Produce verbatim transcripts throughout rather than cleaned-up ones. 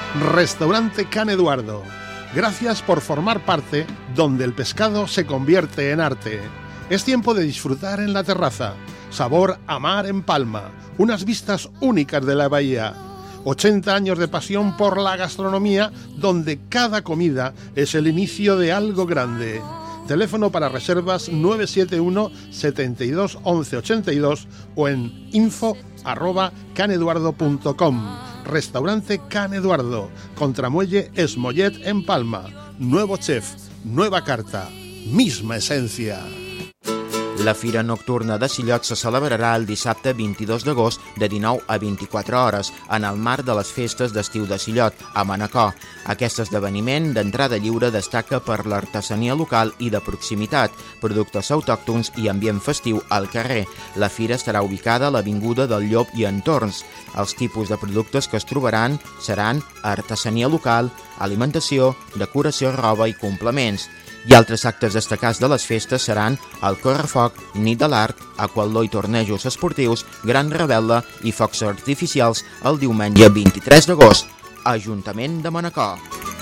Restaurante Can Eduardo. Gracias por formar parte donde el pescado se convierte en arte. Es tiempo de disfrutar en la terraza. Sabor a mar en Palma. Unas vistas únicas de la bahía. ochenta años de pasión por la gastronomía, donde cada comida es el inicio de algo grande. Teléfono para reservas nueve siete uno, setenta y dos, once ochenta y dos o en info arroba caneduardo punto com. Restaurante Can Eduardo, Contramuelle Esmollet en Palma. Nuevo chef, nueva carta, misma esencia. La Fira Nocturna de Sillot se celebrarà el dissabte vint-i-dos d'agost de dinou a vint-i-quatre hores en el marc de les festes d'estiu de Sillot, a Manacor. Aquest esdeveniment d'entrada lliure destaca per l'artesania local i de proximitat, productes autòctons i ambient festiu al carrer. La fira estarà ubicada a l'Avinguda del Llop i entorns. Els tipus de productes que es trobaran seran artesania local, alimentació, decoració, roba i complements. I altres actes destacats de les festes seran el correfoc, nit de l'art, aquatló i tornejos esportius, gran rebel·la i focs artificials el diumenge vint-i-tres d'agost. Ajuntament de Manacor.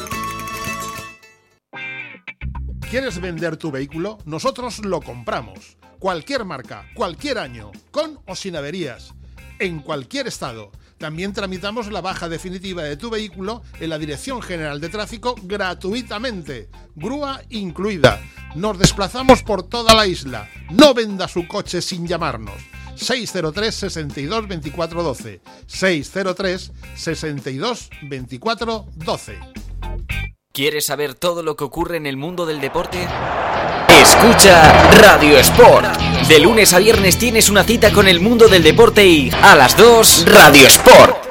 ¿Quieres vender tu vehículo? Nosotros lo compramos. Cualquier marca, cualquier año, con o sin averías, en cualquier estado. También tramitamos la baja definitiva de tu vehículo en la Dirección General de Tráfico gratuitamente, grúa incluida. Nos desplazamos por toda la isla. No venda su coche sin llamarnos. seis cero tres, sesenta y dos, veinticuatro doce. seis cero tres, sesenta y dos, veinticuatro doce. ¿Quieres saber todo lo que ocurre en el mundo del deporte? Escucha Radio Sport. De lunes a viernes tienes una cita con el mundo del deporte y a las dos, Radio Sport.